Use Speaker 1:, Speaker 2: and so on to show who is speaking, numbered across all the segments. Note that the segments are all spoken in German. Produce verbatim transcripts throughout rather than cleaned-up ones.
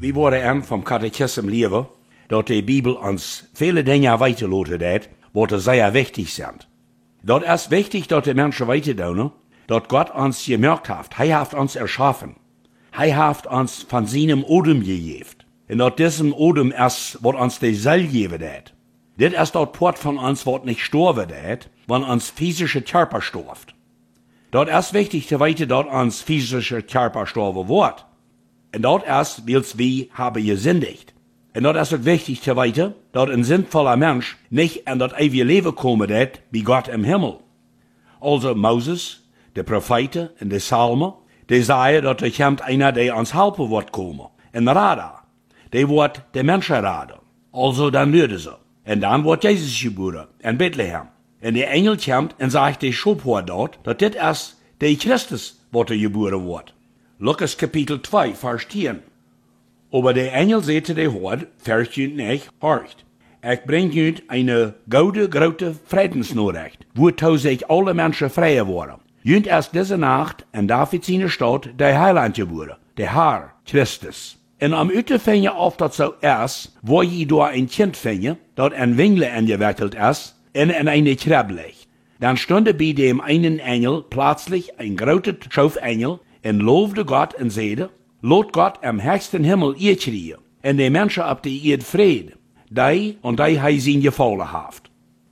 Speaker 1: Wir worden an vom Katechismus leren, dat die Bibel uns viele Dinge weiterloten hat, wat sehr wichtig sind. Dort ist wichtig, dass die Menschen weitertun, dass Gott uns gemerkt hat, er hat uns erschaffen. Er hat uns von seinem Odem gegeben. Und dass diesem Odem ist, was uns die Seele gegeben hat. Das ist das Port von uns, was nicht sterben hat, wenn uns physische Körper stirbt. Dort ist wichtig zu weiter, dass uns physische Körper sterben wird. Und dort ist, weil wir haben gesündigt. Und dort ist es wichtig zu weiter, dass ein sinnvoller Mensch nicht in das ewige Leben kommen wird, wie Gott im Himmel. Also Moses, die Propheten und die Psalmen, die sagen, dass da kommt einer, der uns helfen wird kommen. Ein Radar. Der wird der Menschen raden. Also dann würde sie. Und dann wird Jesus geboren, in Bethlehem. Und der Engel kommt und sagt der Schöpfer dort, dass das ist der Christus, was er geboren wird. Lukas Kapitel zwei, Vers zehn. Aber der Engel sagte der Hort, fürchtet nicht, horcht. Ich bring euch eine gute, große Friedensnachricht, wo sich alle Menschen frei werden. Jünd erst diese Nacht in Davids seine Stadt der Heiland geboren, der Herr, Christus. Und am Ute fing auf, dass so ist, wo je da ein Kind fing, dort ein Wingle angewickelt ist, und in eine Krabbe liegt. Dann stund bei dem einen Engel plötzlich ein großer Schafengel und lobte Gott und sagte, lot Gott am höchsten Himmel ihr kriegen, und die Menschen ab die ihr Fried, die und die hei sein gefallen haft.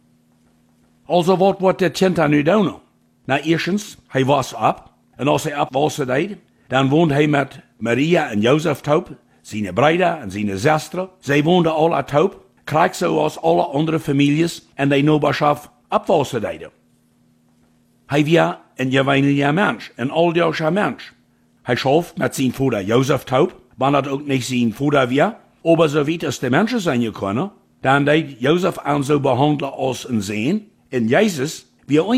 Speaker 1: Also wat wird der Kind nu doen? Na erstens, hij was ab, und als hij abwassen deed, dann wohnt hij mit Maria und Josef taub, seine Brüder und seine Schwestern, sie woonden alle taub, gleich so als alle andere Families in der Nachbarschaft abwassen deden. Hij war ein gewöhnlicher Mensch, ein alldeutscher Mensch. Hij schafft mit seinem Vater Josef taub, wann das auch nicht sein Vater war, aber so wie es die Menschen sein können, dann deed Josef an so behandeln als ein Sehen, und Jesus, wie